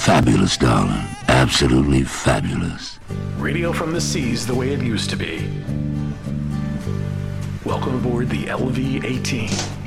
Fabulous, darling. Absolutely fabulous. Radio from the seas the way it used to be. Welcome aboard the LV-18.